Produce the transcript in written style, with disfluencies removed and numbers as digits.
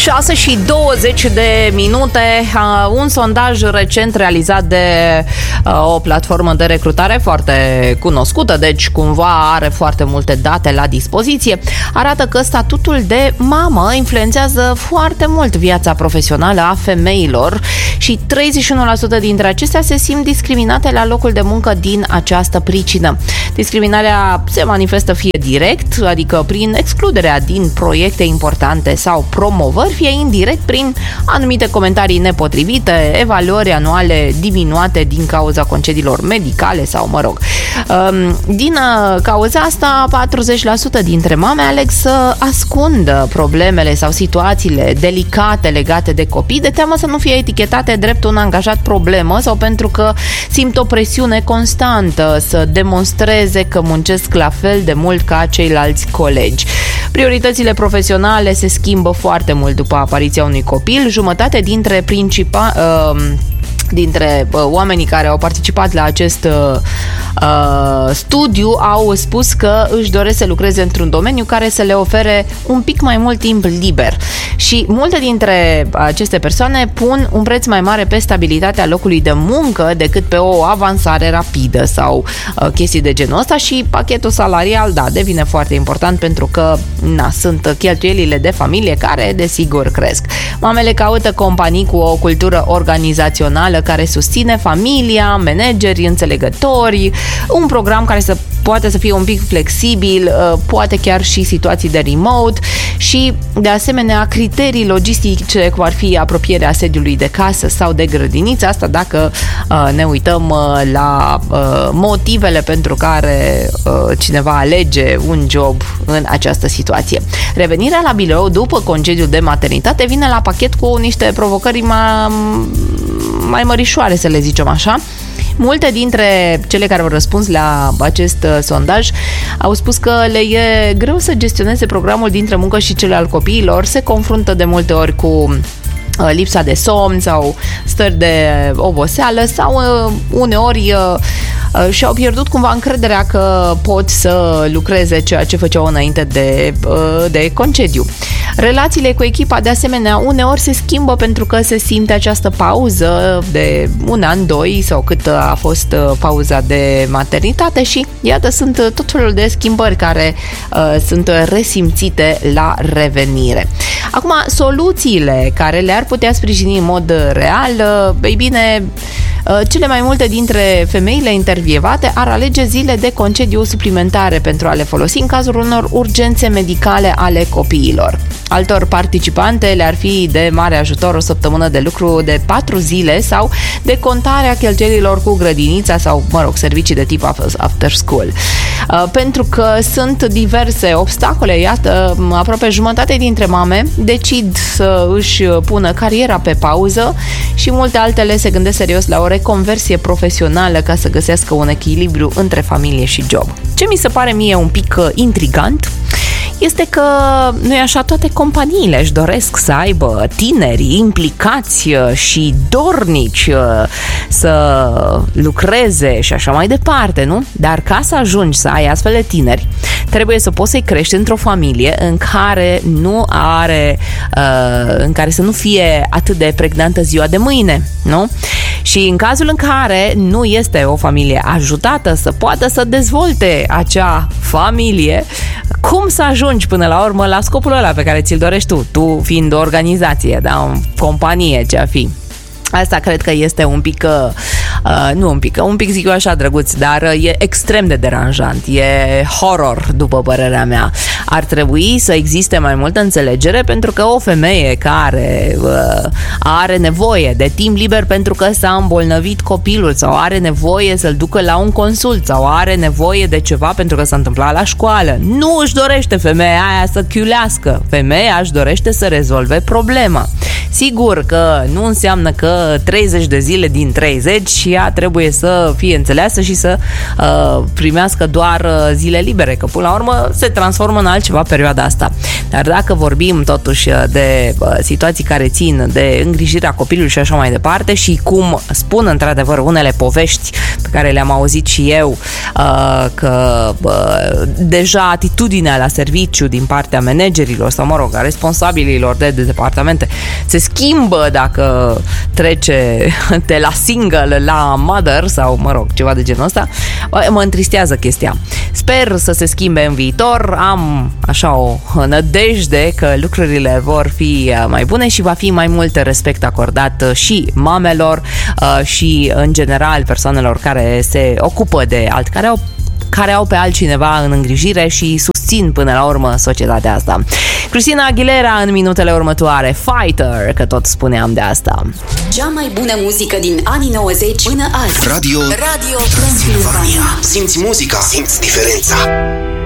6:20. Un sondaj recent realizat de o platformă de recrutare foarte cunoscută, deci cumva are foarte multe date la dispoziție, arată că statutul de mamă influențează foarte mult viața profesională a femeilor și 31% dintre acestea se simt discriminate la locul de muncă din această pricină. Discriminarea se manifestă fie direct, adică prin excluderea din proiecte importante sau promovări, fie indirect prin anumite comentarii nepotrivite, evaluări anuale diminuate din cauza concediilor medicale sau, din cauza asta, 40% dintre mame aleg să ascundă problemele sau situațiile delicate legate de copii, de teamă să nu fie etichetate drept un angajat problemă sau pentru că simt o presiune constantă să demonstreze că muncesc la fel de mult ca ceilalți colegi. Prioritățile profesionale se schimbă foarte mult după apariția unui copil. Jumătate dintre oamenii care au participat la acest studiu au spus că își doresc să lucreze într-un domeniu care să le ofere un pic mai mult timp liber. Și multe dintre aceste persoane pun un preț mai mare pe stabilitatea locului de muncă decât pe o avansare rapidă sau chestii de genul ăsta și pachetul salarial, devine foarte important pentru că sunt cheltuielile de familie care, desigur, cresc. Mamele caută companii cu o cultură organizațională care susține familia, manageri, înțelegători, un program care poate să fie un pic flexibil, poate chiar și situații de remote și, de asemenea, criterii logistice, cum ar fi apropierea sediului de casă sau de grădiniță, asta dacă ne uităm la motivele pentru care cineva alege un job în această situație. Revenirea la birou după concediul de maternitate vine la pachet cu niște provocări mai mărișoare, să le zicem așa. Multe dintre cele care au răspuns la acest sondaj au spus că le e greu să gestioneze programul dintre muncă și cel al copiilor, se confruntă de multe ori cu lipsa de somn sau stări de oboseală sau uneori și-au pierdut cumva încrederea că pot să lucreze ceea ce făceau înainte de concediu. Relațiile cu echipa, de asemenea, uneori se schimbă pentru că se simte această pauză de un an, 2 sau cât a fost pauza de maternitate și iată, sunt tot felul de schimbări care sunt resimțite la revenire. Acum, soluțiile care le-ar putea sprijini în mod real, ei bine, cele mai multe dintre femeile intervievate ar alege zile de concediu suplimentare pentru a le folosi în cazul unor urgențe medicale ale copiilor. Altor participante le-ar fi de mare ajutor o săptămână de lucru de 4 zile sau de contarea cheltuielilor cu grădinița sau, servicii de tip after school. Pentru că sunt diverse obstacole, iată, aproape jumătate dintre mame decid să își pună cariera pe pauză și multe altele se gândesc serios la o reconversie profesională ca să găsească un echilibru între familie și job. Ce mi se pare mie un pic intrigant este că, nu-i așa, toate companiile își doresc să aibă tineri implicați și dornici să lucreze și așa mai departe, nu? Dar ca să ajungi să ai astfel de tineri, trebuie să poți să-i crești într-o familie în care să nu fie atât de pregnantă ziua de mâine, nu? Și în cazul în care nu este o familie ajutată să poată să dezvolte acea familie, cum să ajungi până la urmă la scopul ăla pe care ți-l dorești tu fiind o organizație, o companie, ce-a fi. Asta cred că este un pic zic eu așa drăguț, dar e extrem de deranjant, e horror după părerea mea. Ar trebui să existe mai multă înțelegere pentru că o femeie care are nevoie de timp liber pentru că s-a îmbolnăvit copilul sau are nevoie să-l ducă la un consult sau are nevoie de ceva pentru că s-a întâmplat la școală, nu își dorește femeia aia să chiulească, femeia își dorește să rezolve problema. Sigur că nu înseamnă că 30 de zile din 30 și ea trebuie să fie înțeleasă și să primească doar zile libere, că până la urmă se transformă în altceva perioada asta. Dar dacă vorbim totuși de situații care țin de îngrijirea copilului și așa mai departe și cum spun într-adevăr unele povești pe care le-am auzit și eu, că deja atitudinea la serviciu din partea managerilor sau, mă rog, a responsabililor de departamente se schimbă dacă trece de la single la mother sau, mă rog, ceva de genul ăsta, mă întristează chestia. Sper să se schimbe în viitor, am așa o nădejde că lucrurile vor fi mai bune și va fi mai mult respect acordat și mamelor și în general persoanelor care se ocupă de care au pe altcineva în îngrijire și susțin până la urmă societatea asta. Christina Aguilera în minutele următoare, Fighter, că tot spuneam de asta. Cea mai bună muzică din anii 90 până azi. Radio Transilvania. Simți muzica, simți diferența.